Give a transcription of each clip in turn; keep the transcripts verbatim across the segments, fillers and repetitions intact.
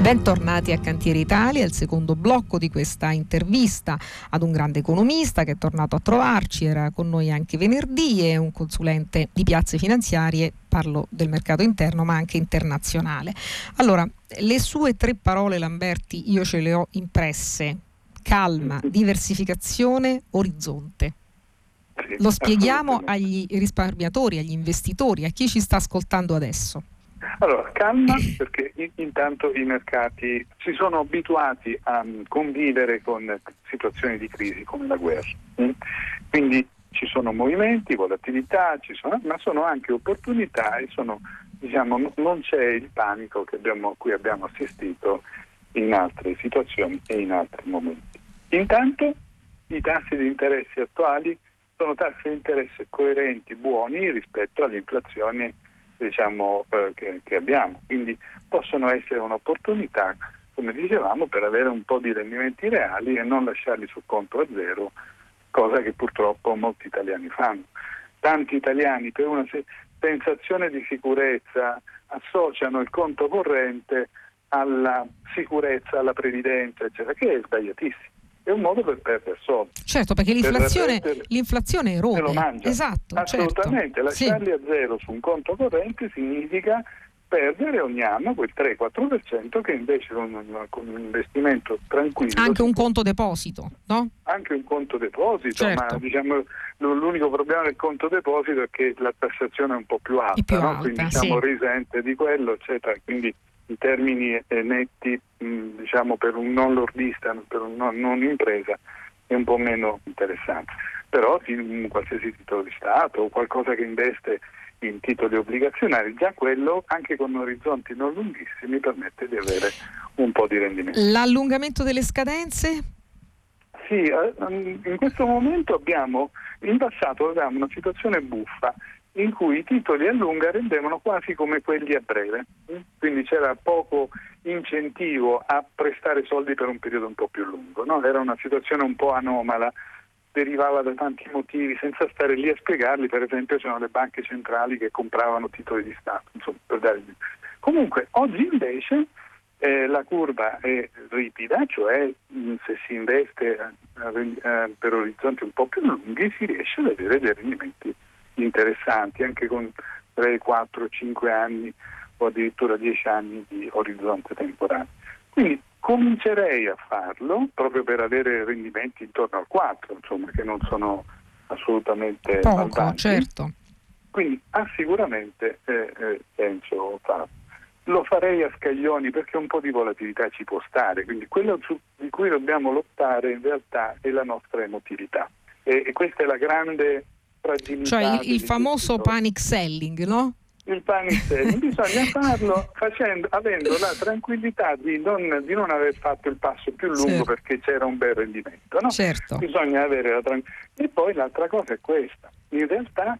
Bentornati a Cantiere Italia, il secondo blocco di questa intervista ad un grande economista che è tornato a trovarci, era con noi anche venerdì, è un consulente di piazze finanziarie, parlo del mercato interno ma anche internazionale. Allora, le sue tre parole, Lamberti, io ce le ho impresse: calma, diversificazione, orizzonte. Lo spieghiamo agli risparmiatori, agli investitori, a chi ci sta ascoltando adesso. Allora, calma, perché intanto i mercati si sono abituati a convivere con situazioni di crisi come la guerra. Quindi ci sono movimenti, volatilità, ci sono, ma sono anche opportunità e sono, diciamo, non c'è il panico che abbiamo, a cui abbiamo assistito in altre situazioni e in altri momenti. Intanto i tassi di interesse attuali sono tassi di interesse coerenti, buoni rispetto all'inflazione, diciamo, eh, che, che abbiamo, quindi possono essere un'opportunità, come dicevamo, per avere un po' di rendimenti reali e non lasciarli sul conto a zero, cosa che purtroppo molti italiani fanno. Tanti italiani, per una se- sensazione di sicurezza, associano il conto corrente alla sicurezza, alla previdenza, eccetera, che è sbagliatissimo. È un modo per perdere soldi. Certo, perché l'inflazione, per perdere, l'inflazione erode. lo mangia. Esatto, assolutamente, certo. Lasciarli sì. a zero su un conto corrente significa perdere ogni anno quel tre quattro per cento che invece con un, con un investimento tranquillo. Anche un conto deposito, no? Anche un conto deposito, certo. ma diciamo l'unico problema del conto deposito è che la tassazione è un po' più alta, più no? alta Quindi diciamo sì. risente di quello, eccetera. Quindi i termini eh, netti, mh, diciamo per un non lordista, per un non, non impresa, è un po' meno interessante. Però in qualsiasi titolo di Stato o qualcosa che investe in titoli obbligazionari, già quello, anche con orizzonti non lunghissimi, permette di avere un po' di rendimento. L'allungamento delle scadenze? Sì, in questo momento abbiamo, in passato avevamo una situazione buffa in cui i titoli a lunga rendevano quasi come quelli a breve, quindi c'era poco incentivo a prestare soldi per un periodo un po' più lungo, no? Era una situazione un po' anomala, derivava da tanti motivi, senza stare lì a spiegarli. Per esempio c'erano le banche centrali che compravano titoli di Stato, insomma, per dare... Comunque oggi invece eh, la curva è ripida, cioè mh, se si investe eh, eh, per orizzonti un po' più lunghi si riesce ad avere dei rendimenti interessanti anche con tre, quattro, cinque anni o addirittura dieci anni di orizzonte temporale. Quindi comincerei a farlo proprio per avere rendimenti intorno al quattro, insomma, che non sono assolutamente poco, albanti. certo. Quindi ha sicuramente eh, eh, senso farlo. Lo farei a scaglioni perché un po' di volatilità ci può stare, quindi quello su, di cui dobbiamo lottare in realtà è la nostra emotività e, e questa è la grande fragilità. Cioè il, il famoso panic selling, no? Il panic selling bisogna farlo facendo, avendo la tranquillità di non, di non aver fatto il passo più lungo, certo, perché c'era un bel rendimento, no? Certo. Bisogna avere la tranquillità. E poi l'altra cosa è questa: in realtà,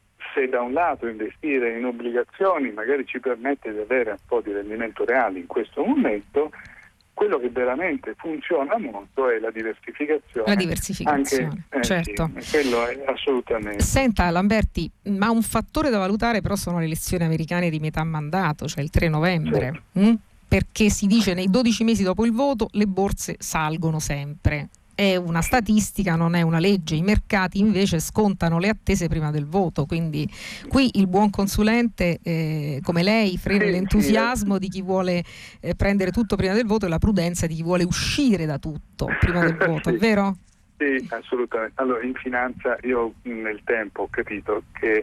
se da un lato investire in obbligazioni magari ci permette di avere un po' di rendimento reale in questo momento, quello che veramente funziona molto è la diversificazione. La diversificazione, anche, eh, certo. Sì, quello è assolutamente. Senta Lamberti, ma un fattore da valutare però sono le elezioni americane di metà mandato, cioè il tre novembre, certo. hm? Perché si dice nei dodici mesi dopo il voto le borse salgono sempre. È una statistica, non è una legge. I mercati invece scontano le attese prima del voto, quindi qui il buon consulente eh, come lei frena sì, l'entusiasmo sì, di chi vuole eh, prendere tutto prima del voto e la prudenza di chi vuole uscire da tutto prima del voto, sì, è vero? Sì, assolutamente. Allora, in finanza io nel tempo ho capito che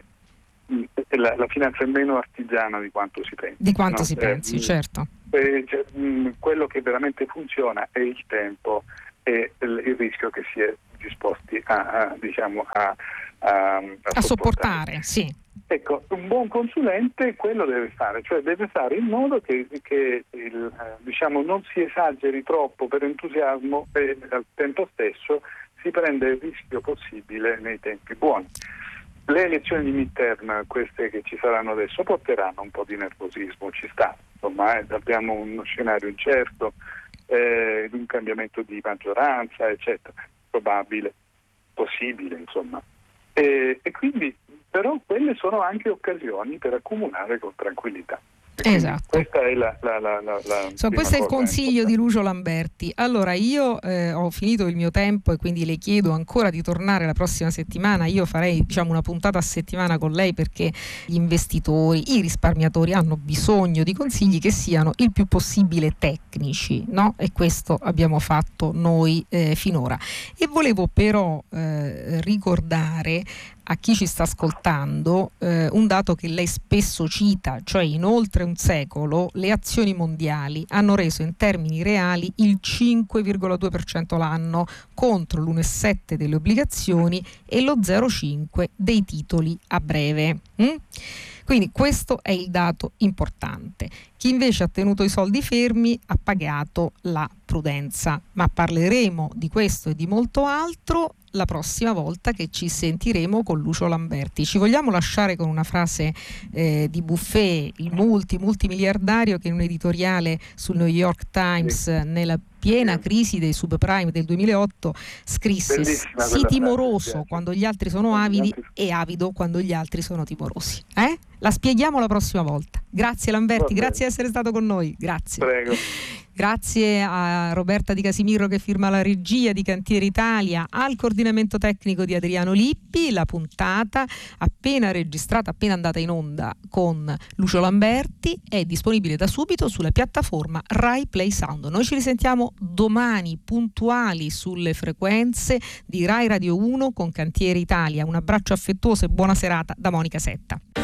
la, la finanza è meno artigiana di quanto si pensi. Di quanto no? si eh, pensi, mh, certo. Eh, cioè, mh, quello che veramente funziona è il tempo e il, il rischio che si è disposti a, a diciamo a, a, a, a sopportare. Sì. Ecco, un buon consulente quello deve fare, cioè deve fare in modo che, che il, diciamo non si esageri troppo per entusiasmo e al tempo stesso si prende il rischio possibile nei tempi buoni. Le elezioni di midterm, queste che ci saranno adesso, porteranno un po' di nervosismo, ci sta, insomma, eh, abbiamo uno scenario incerto, eh, un cambiamento di maggioranza, eccetera, probabile, possibile, insomma. E, e quindi, però, quelle sono anche occasioni per accumulare con tranquillità. Esatto. Questa è la, la, la, la, la so, questo è il consiglio importante di Lucio Lamberti. Allora io eh, ho finito il mio tempo e quindi le chiedo ancora di tornare la prossima settimana. Io farei diciamo una puntata a settimana con lei, perché gli investitori, i risparmiatori hanno bisogno di consigli che siano il più possibile tecnici, no? E questo abbiamo fatto noi eh, finora. E volevo però eh, ricordare a chi ci sta ascoltando eh, un dato che lei spesso cita, cioè in oltre un secolo le azioni mondiali hanno reso in termini reali il cinque virgola due per cento l'anno contro l'uno virgola sette per cento delle obbligazioni e lo zero virgola cinque per cento dei titoli a breve. Mm? Quindi questo è il dato importante. Chi invece ha tenuto i soldi fermi ha pagato la prudenza, ma parleremo di questo e di molto altro la prossima volta che ci sentiremo con Lucio Lamberti. Ci vogliamo lasciare con una frase eh, di Buffett, il multi, multimiliardario, che in un editoriale sul New York Times sì. nella piena crisi dei subprime del duemilaotto scrisse: sii timoroso frase, quando gli altri sono avidi altri... e avido quando gli altri sono timorosi. Eh? La spieghiamo la prossima volta. Grazie Lamberti, grazie di essere stato con noi. Grazie. Prego. Grazie a Roberta Di Casimiro che firma la regia di Cantiere Italia, al coordinamento tecnico di Adriano Lippi. La puntata appena registrata, appena andata in onda con Lucio Lamberti, è disponibile da subito sulla piattaforma Rai Play Sound. Noi ci risentiamo domani puntuali sulle frequenze di Rai Radio uno con Cantiere Italia. Un abbraccio affettuoso e buona serata da Monica Setta.